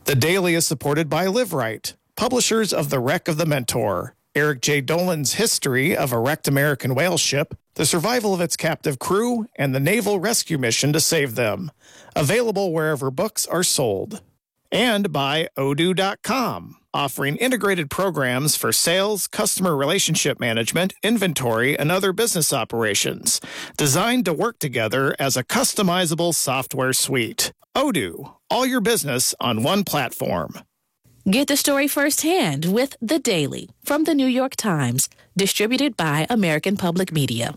The Daily is supported by LiveRight, publishers of The Wreck of the Mentor, Eric J. Dolan's history of a wrecked American whale ship, the survival of its captive crew, and the naval rescue mission to save them. Available wherever books are sold. And by Odoo.com, offering integrated programs for sales, customer relationship management, inventory, and other business operations, designed to work together as a customizable software suite. Odoo, all your business on one platform. Get the story firsthand with The Daily from The New York Times, distributed by American Public Media.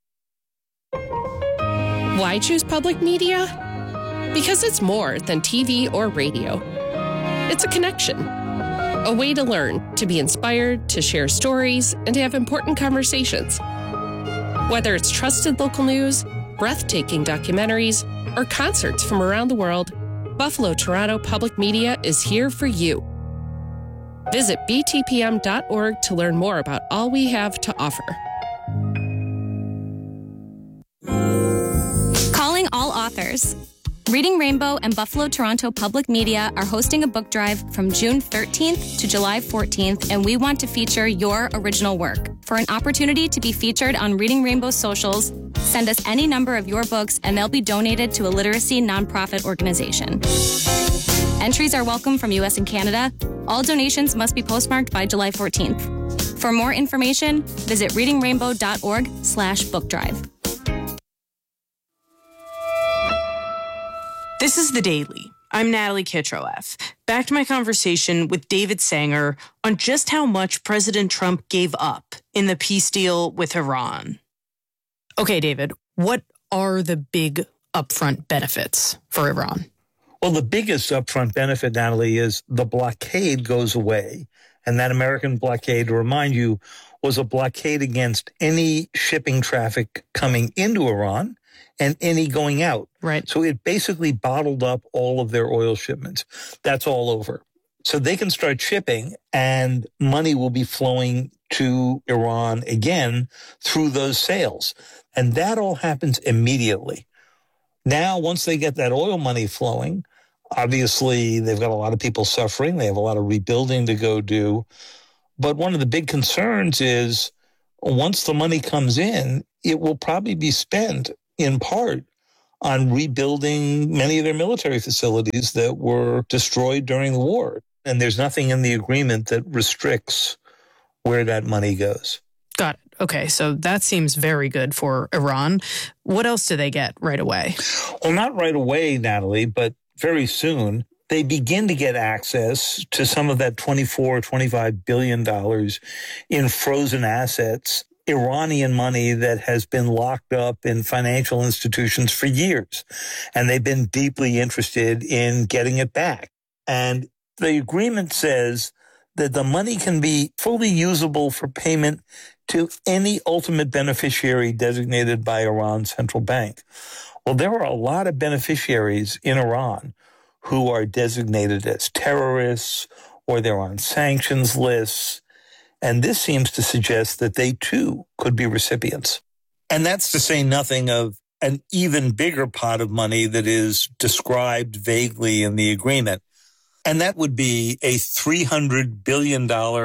Why choose public media? Because it's more than TV or radio. It's a connection, a way to learn, to be inspired, to share stories, and to have important conversations. Whether it's trusted local news, breathtaking documentaries, or concerts from around the world, Buffalo Toronto Public Media is here for you. Visit btpm.org to learn more about all we have to offer. Calling all authors. Reading Rainbow and Buffalo Toronto Public Media are hosting a book drive from June 13th to July 14th, and we want to feature your original work. For an opportunity to be featured on Reading Rainbow's socials, send us any number of your books and they'll be donated to a literacy nonprofit organization. Entries are welcome from U.S. and Canada. All donations must be postmarked by July 14th. For more information, visit readingrainbow.org/book drive. This is The Daily. I'm Natalie Kitroeff. Back to my conversation with David Sanger on just how much President Trump gave up in the peace deal with Iran. Okay, David, what are the big upfront benefits for Iran? Well, the biggest upfront benefit, Natalie, is the blockade goes away. And that American blockade, to remind you, was a blockade against any shipping traffic coming into Iran and any going out. Right. So it basically bottled up all of their oil shipments. That's all over. So they can start shipping and money will be flowing to Iran again through those sales. And that all happens immediately. Now, once they get that oil money flowing, obviously they've got a lot of people suffering. They have a lot of rebuilding to go do. But one of the big concerns is once the money comes in, it will probably be spent in part on rebuilding many of their military facilities that were destroyed during the war. And there's nothing in the agreement that restricts where that money goes. Got it. Okay, so that seems very good for Iran. What else do they get right away? Well, not right away, Natalie, but very soon. They begin to get access to some of that $25 billion in frozen assets, Iranian money that has been locked up in financial institutions for years. And they've been deeply interested in getting it back. And the agreement says that the money can be fully usable for payment to any ultimate beneficiary designated by Iran's central bank. Well, there are a lot of beneficiaries in Iran who are designated as terrorists or they're on sanctions lists. And this seems to suggest that they, too, could be recipients. And that's to say nothing of an even bigger pot of money that is described vaguely in the agreement. And that would be a $300 billion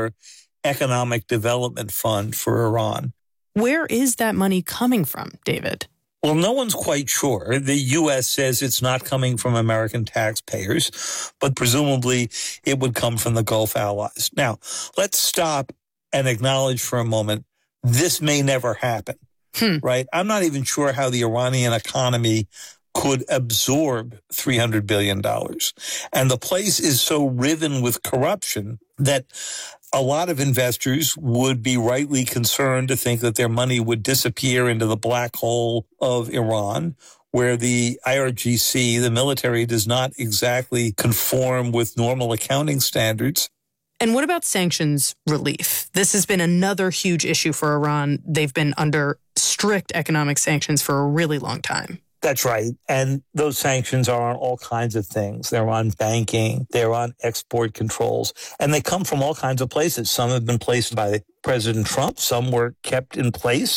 economic development fund for Iran. Where is that money coming from, David? Well, no one's quite sure. The U.S. says it's not coming from American taxpayers, but presumably it would come from the Gulf allies. Now, let's stop and acknowledge for a moment this may never happen, right? I'm not even sure how the Iranian economy could absorb $300 billion. And the place is so riven with corruption that a lot of investors would be rightly concerned to think that their money would disappear into the black hole of Iran, where the IRGC, the military, does not exactly conform with normal accounting standards. And what about sanctions relief? This has been another huge issue for Iran. They've been under strict economic sanctions for a really long time. That's right. And those sanctions are on all kinds of things. They're on banking. They're on export controls. And they come from all kinds of places. Some have been placed by President Trump. Some were kept in place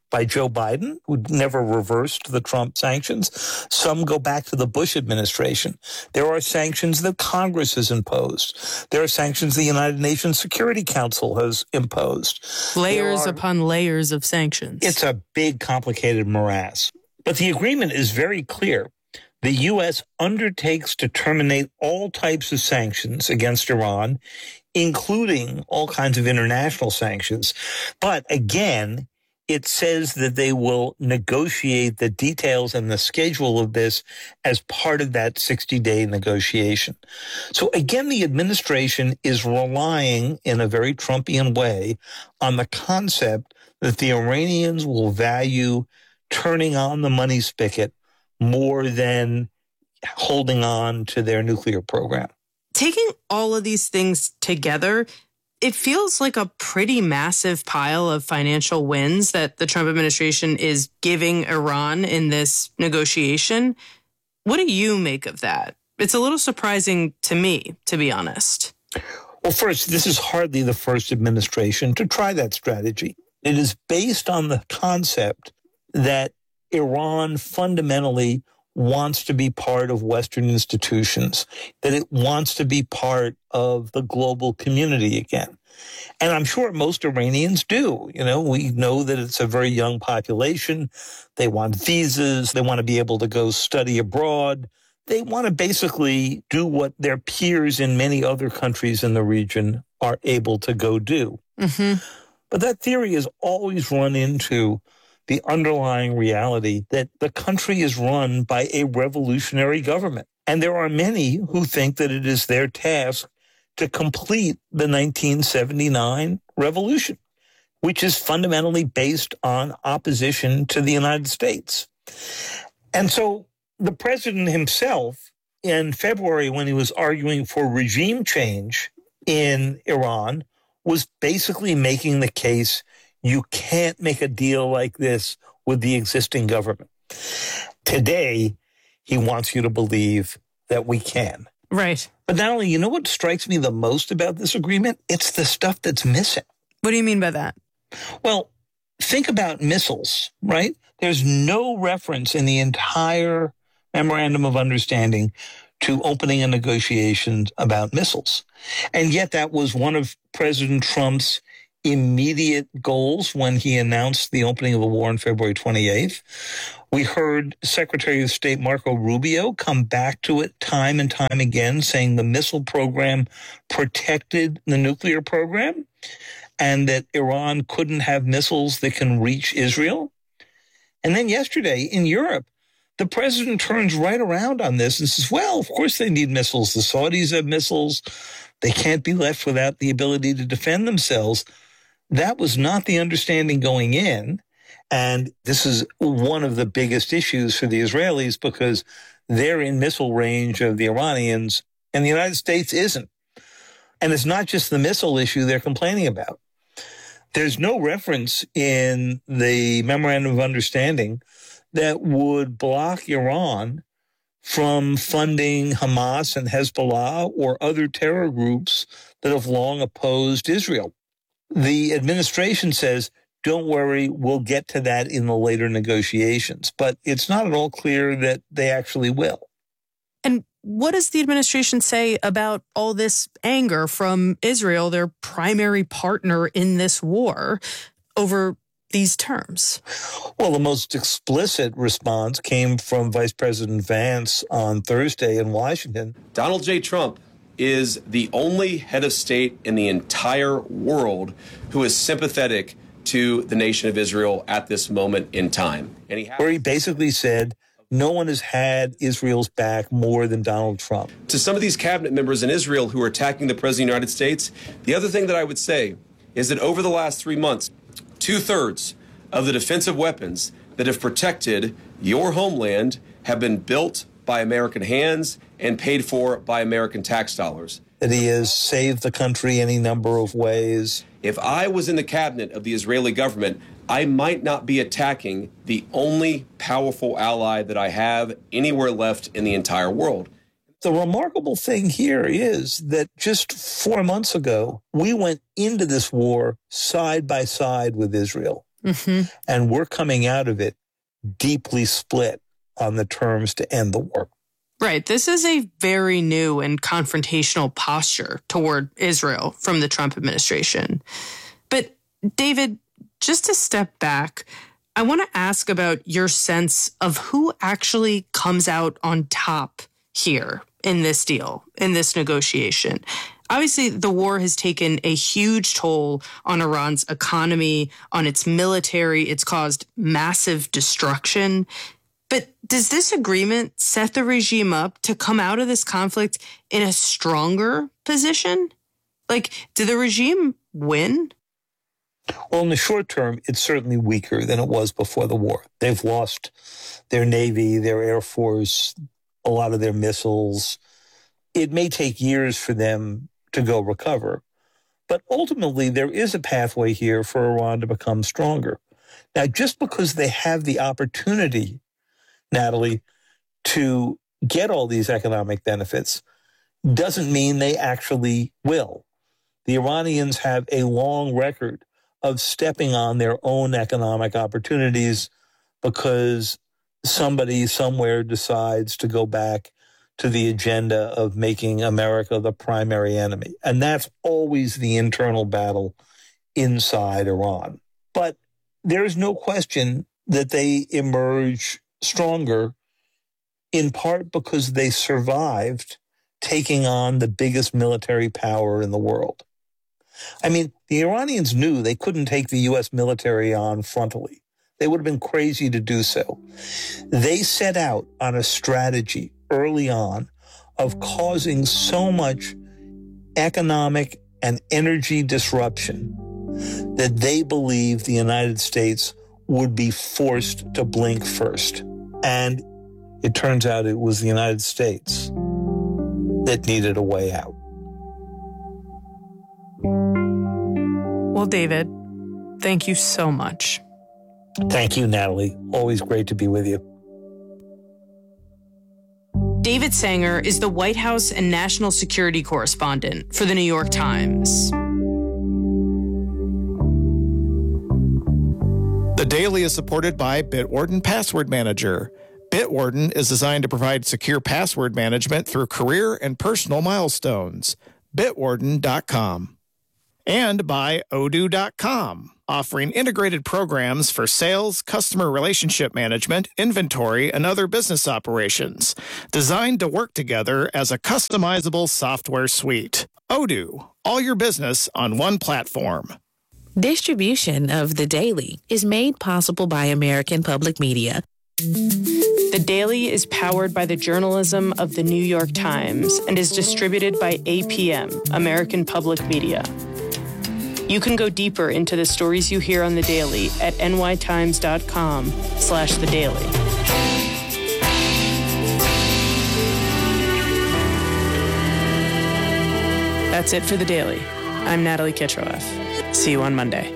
by Joe Biden, who never reversed the Trump sanctions. Some go back to the Bush administration. There are sanctions that Congress has imposed. There are sanctions the United Nations Security Council has imposed. Layers upon layers of sanctions. It's a big, complicated morass. But the agreement is very clear. The U.S. undertakes to terminate all types of sanctions against Iran, including all kinds of international sanctions. But again, it says that they will negotiate the details and the schedule of this as part of that 60-day negotiation. So again, the administration is relying in a very Trumpian way on the concept that the Iranians will value turning on the money spigot more than holding on to their nuclear program. Taking all of these things together, it feels like a pretty massive pile of financial wins that the Trump administration is giving Iran in this negotiation. What do you make of that? It's a little surprising to me, to be honest. Well, first, this is hardly the first administration to try that strategy. It is based on the concept that Iran fundamentally wants to be part of Western institutions, that it wants to be part of the global community again. And I'm sure most Iranians do. You know, we know that it's a very young population. They want visas. They want to be able to go study abroad. They want to basically do what their peers in many other countries in the region are able to go do. Mm-hmm. But that theory has always run into the underlying reality that the country is run by a revolutionary government. And there are many who think that it is their task to complete the 1979 revolution, which is fundamentally based on opposition to the United States. And so the president himself, in February, when he was arguing for regime change in Iran, was basically making the case you can't make a deal like this with the existing government. Today, he wants you to believe that we can. Right. But not only, you know what strikes me the most about this agreement? It's the stuff that's missing. What do you mean by that? Well, think about missiles, right? There's no reference in the entire memorandum of understanding to opening a negotiation about missiles. And yet that was one of President Trump's immediate goals when he announced the opening of the war on February 28th. We heard Secretary of State Marco Rubio come back to it time and time again, saying the missile program protected the nuclear program and that Iran couldn't have missiles that can reach Israel. And then yesterday in Europe, the president turns right around on this and says, well, of course they need missiles. The Saudis have missiles. They can't be left without the ability to defend themselves. That was not the understanding going in. And this is one of the biggest issues for the Israelis because they're in missile range of the Iranians and the United States isn't. And it's not just the missile issue they're complaining about. There's no reference in the memorandum of understanding that would block Iran from funding Hamas and Hezbollah or other terror groups that have long opposed Israel. The administration says, don't worry, we'll get to that in the later negotiations. But it's not at all clear that they actually will. And what does the administration say about all this anger from Israel, their primary partner in this war, over these terms? Well, the most explicit response came from Vice President Vance on Thursday in Washington. Donald J. Trump is the only head of state in the entire world who is sympathetic to the nation of Israel at this moment in time. And where he basically said, no one has had Israel's back more than Donald Trump. To some of these cabinet members in Israel who are attacking the President of the United States, the other thing that I would say is that over the last 3 months, 2/3 of the defensive weapons that have protected your homeland have been built by American hands and paid for by American tax dollars. That he has saved the country any number of ways. If I was in the cabinet of the Israeli government, I might not be attacking the only powerful ally that I have anywhere left in the entire world. The remarkable thing here is that just 4 months ago, we went into this war side by side with Israel. And we're coming out of it deeply split on the terms to end the war. Right. This is a very new and confrontational posture toward Israel from the Trump administration. But David, just to step back, I want to ask about your sense of who actually comes out on top here in this deal, in this negotiation. Obviously, the war has taken a huge toll on Iran's economy, on its military. It's caused massive destruction. But does this agreement set the regime up to come out of this conflict in a stronger position? Like, did the regime win? Well, in the short term, it's certainly weaker than it was before the war. They've lost their Navy, their Air Force, a lot of their missiles. It may take years for them to go recover. But ultimately, there is a pathway here for Iran to become stronger. Now, just because they have the opportunity, Natalie, to get all these economic benefits doesn't mean they actually will. The Iranians have a long record of stepping on their own economic opportunities because somebody somewhere decides to go back to the agenda of making America the primary enemy. And that's always the internal battle inside Iran. But there's no question that they emerge stronger, in part because they survived taking on the biggest military power in the world. I mean, the Iranians knew they couldn't take the U.S. military on frontally. They would have been crazy to do so. They set out on a strategy early on of causing so much economic and energy disruption that they believed the United States would be forced to blink first. And it turns out it was the United States that needed a way out. Well, David, thank you so much. Thank you, Natalie. Always great to be with you. David Sanger is the White House and national security correspondent for The New York Times. The Daily is supported by Bitwarden Password Manager. Bitwarden is designed to provide secure password management through career and personal milestones. Bitwarden.com. And by Odoo.com, offering integrated programs for sales, customer relationship management, inventory, and other business operations, designed to work together as a customizable software suite. Odoo, all your business on one platform. Distribution of The Daily is made possible by American Public Media. The Daily is powered by the journalism of The New York Times and is distributed by APM, American Public Media. You can go deeper into the stories you hear on The Daily at nytimes.com/The Daily. That's it for The Daily. I'm Natalie Kitroeff. See you on Monday.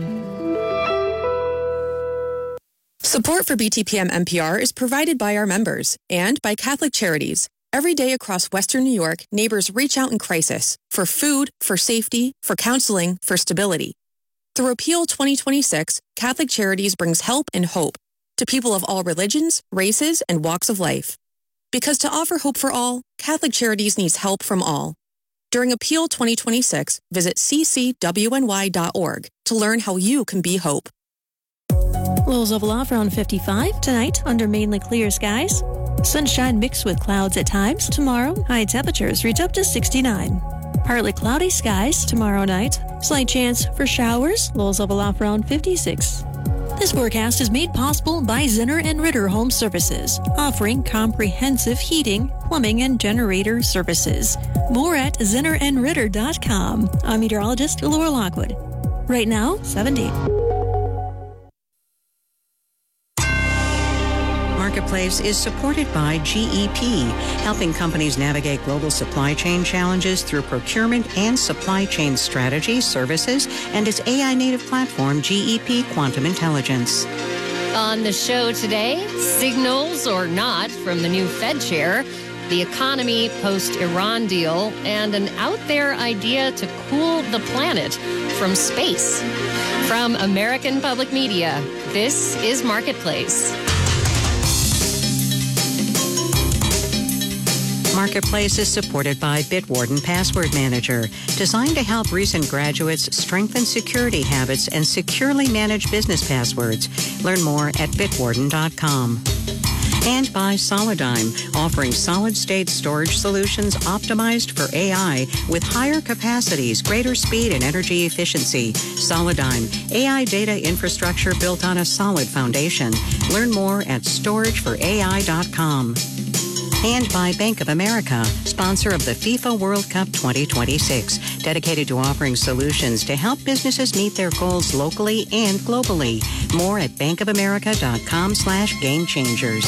Support for BTPM NPR is provided by our members and by Catholic Charities. Every day across Western New York, neighbors reach out in crisis for food, for safety, for counseling, for stability. Through Appeal 2026, Catholic Charities brings help and hope to people of all religions, races, and walks of life. Because to offer hope for all, Catholic Charities needs help from all. During Appeal 2026, visit ccwny.org to learn how you can be hope. Lows of love around 55 tonight under mainly clear skies. Sunshine mixed with clouds at times. Tomorrow, high temperatures reach up to 69. Partly cloudy skies tomorrow night. Slight chance for showers. Lows of love around 56. This forecast is made possible by Zinner and Ritter Home Services, offering comprehensive heating, plumbing, and generator services. More at zinnerandritter.com. I'm meteorologist Laura Lockwood. Right now, 70. Marketplace is supported by GEP, helping companies navigate global supply chain challenges through procurement and supply chain strategy, services, and its AI-native platform, GEP Quantum Intelligence. On the show today, signals or not from the new Fed chair. the economy post-Iran deal, and an out-there idea to cool the planet from space. From American Public Media, this is Marketplace. Marketplace is supported by Bitwarden Password Manager, designed to help recent graduates strengthen security habits and securely manage business passwords. Learn more at bitwarden.com. And by Solidigm, offering solid-state storage solutions optimized for AI with higher capacities, greater speed, and energy efficiency. Solidigm, AI data infrastructure built on a solid foundation. Learn more at storageforai.com. And by Bank of America, sponsor of the FIFA World Cup 2026, dedicated to offering solutions to help businesses meet their goals locally and globally. More at bankofamerica.com/gamechangers.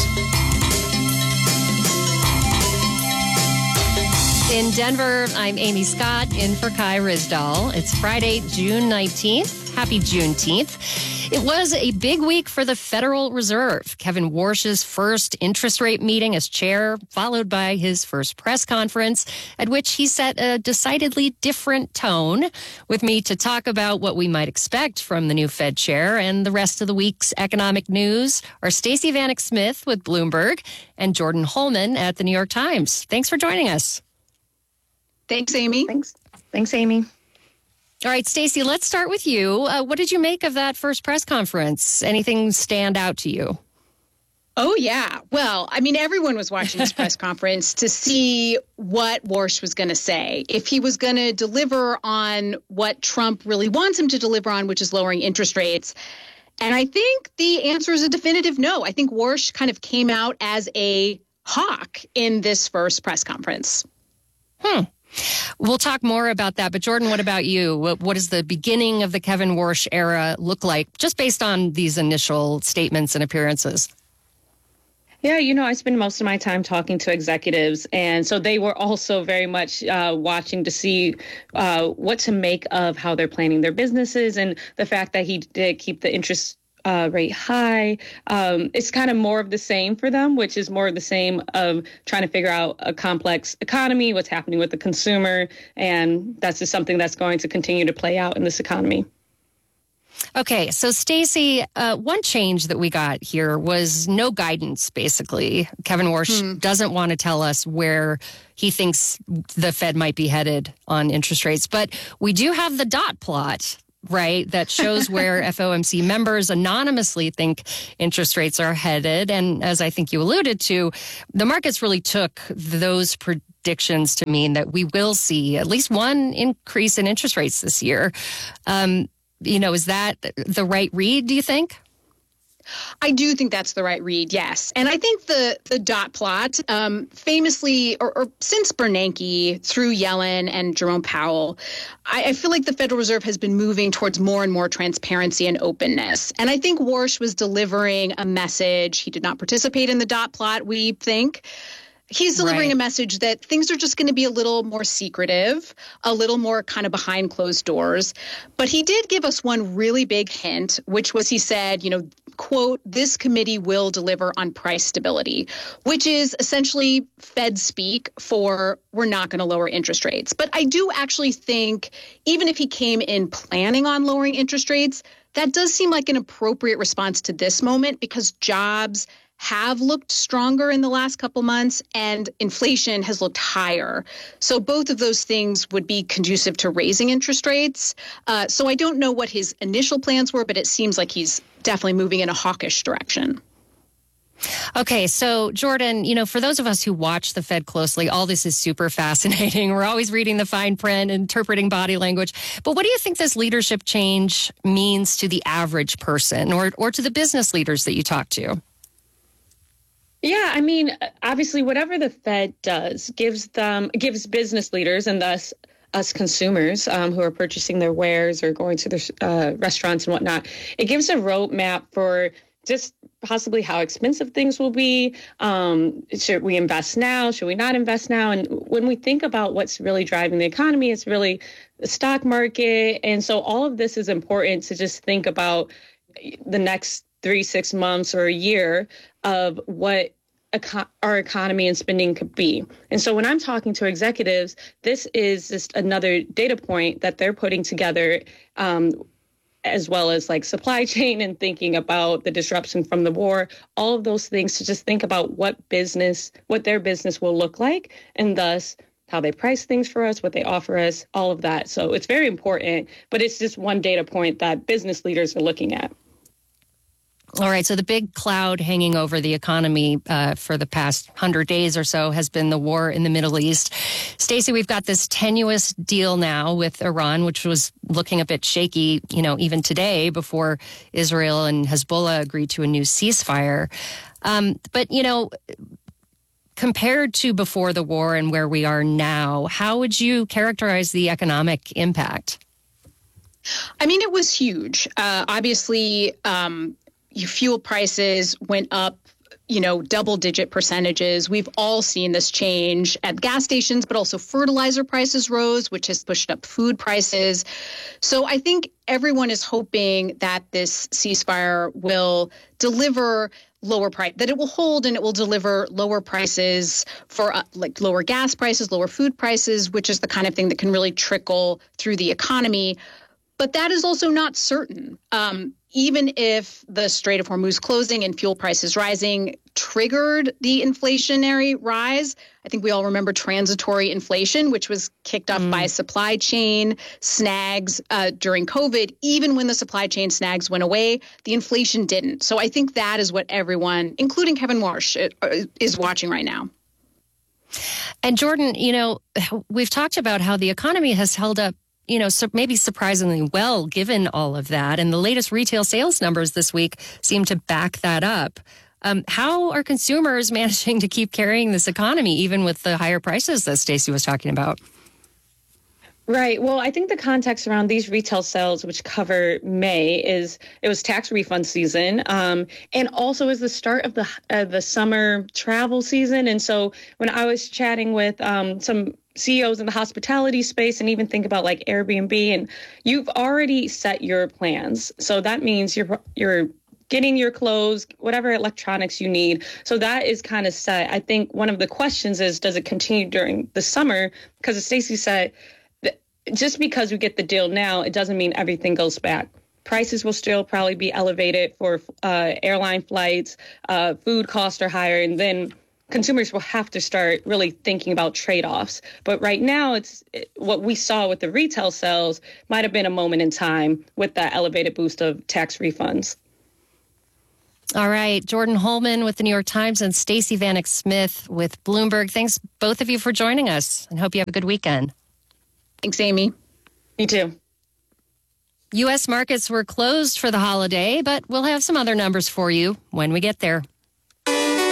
In Denver, I'm Amy Scott, in for Kai Ryssdal. It's Friday, June 19th. Happy Juneteenth. It was a big week for the Federal Reserve. Kevin Warsh's first interest rate meeting as chair, followed by his first press conference, at which he set a decidedly different tone. With me to talk about what we might expect from the new Fed chair and the rest of the week's economic news are Stacey Vanek Smith with Bloomberg and Jordan Holman at the New York Times. Thanks for joining us. Thanks, Amy. Thanks, Amy. All right, Stacey, let's start with you. What did you make of that first press conference? Anything stand out to you? Oh, yeah. Well, I mean, everyone was watching this press conference to see what Warsh was going to say. If he was going to deliver on what Trump really wants him to deliver on, which is lowering interest rates. And I think the answer is a definitive no. I think Warsh kind of came out as a hawk in this first press conference. We'll talk more about that. But Jordan, what about you? What does the beginning of the Kevin Warsh era look like, just based on these initial statements and appearances? Yeah, I spend most of my time talking to executives. And so they were also very much watching to see what to make of how they're planning their businesses, and the fact that he did keep the interest rate high. It's kind of more of the same for them, which is more of the same of trying to figure out a complex economy, what's happening with the consumer. And that's just something that's going to continue to play out in this economy. Okay, so Stacey, one change that we got here was no guidance, basically. Kevin Warsh doesn't want to tell us where he thinks the Fed might be headed on interest rates. But we do have the dot plot, right, that shows where FOMC members anonymously think interest rates are headed. And as I think you alluded to, the markets really took those predictions to mean that we will see at least one increase in interest rates this year. Is that the right read, do you think? I do think that's the right read, yes. And I think the dot plot, famously, or since Bernanke, through Yellen and Jerome Powell, I feel like the Federal Reserve has been moving towards more and more transparency and openness. And I think Warsh was delivering a message. He did not participate in the dot plot, we think. He's delivering a message that things are just going to be a little more secretive, a little more kind of behind closed doors. But he did give us one really big hint, which was he said, quote, this committee will deliver on price stability, which is essentially Fed speak for we're not going to lower interest rates. But I do actually think even if he came in planning on lowering interest rates, that does seem like an appropriate response to this moment because jobs have looked stronger in the last couple months and inflation has looked higher. So both of those things would be conducive to raising interest rates. So I don't know what his initial plans were, but it seems like he's definitely moving in a hawkish direction. Okay, so Jordan, for those of us who watch the Fed closely, all this is super fascinating. We're always reading the fine print, interpreting body language. But what do you think this leadership change means to the average person or to the business leaders that you talk to? Yeah, I mean, obviously, whatever the Fed does gives business leaders and thus us consumers who are purchasing their wares or going to their restaurants and whatnot, it gives a roadmap for just possibly how expensive things will be. Should we invest now? Should we not invest now? And when we think about what's really driving the economy, it's really the stock market. And so all of this is important to just think about the next 3-6 months or a year of what our economy and spending could be. And so when I'm talking to executives, this is just another data point that they're putting together, as well as like supply chain and thinking about the disruption from the war, all of those things to just think about what their business will look like, and thus how they price things for us, what they offer us, all of that. So it's very important, but it's just one data point that business leaders are looking at. All right. So the big cloud hanging over the economy for the past 100 days or so has been the war in the Middle East. Stacey, we've got this tenuous deal now with Iran, which was looking a bit shaky, even today before Israel and Hezbollah agreed to a new ceasefire. But compared to before the war and where we are now, how would you characterize the economic impact? I mean, it was huge. Obviously, fuel prices went up, double-digit percentages. We've all seen this change at gas stations, but also fertilizer prices rose, which has pushed up food prices. So I think everyone is hoping that this ceasefire will deliver lower price, that it will hold and it will deliver lower prices for lower gas prices, lower food prices, which is the kind of thing that can really trickle through the economy. But that is also not certain. Even if the Strait of Hormuz closing and fuel prices rising triggered the inflationary rise, I think we all remember transitory inflation, which was kicked up by supply chain snags during COVID. Even when the supply chain snags went away, the inflation didn't. So I think that is what everyone, including Kevin Warsh, is watching right now. And Jordan, we've talked about how the economy has held up maybe surprisingly well, given all of that. And the latest retail sales numbers this week seem to back that up. How are consumers managing to keep carrying this economy, even with the higher prices that Stacey was talking about? Right. Well, I think the context around these retail sales, which cover May, is it was tax refund season, and also is the start of the summer travel season. And so when I was chatting with some CEOs in the hospitality space, and even think about like Airbnb, and you've already set your plans. So that means you're getting your clothes, whatever electronics you need. So that is kind of set. I think one of the questions is, does it continue during the summer? Because as Stacey said, just because we get the deal now, it doesn't mean everything goes back. Prices will still probably be elevated for airline flights. Food costs are higher, and then consumers will have to start really thinking about trade-offs. But right now, what we saw with the retail sales might have been a moment in time with that elevated boost of tax refunds. All right. Jordan Holman with the New York Times and Stacey Vanek Smith with Bloomberg. Thanks, both of you, for joining us, and hope you have a good weekend. Thanks, Amy. You too. U.S. markets were closed for the holiday, but we'll have some other numbers for you when we get there.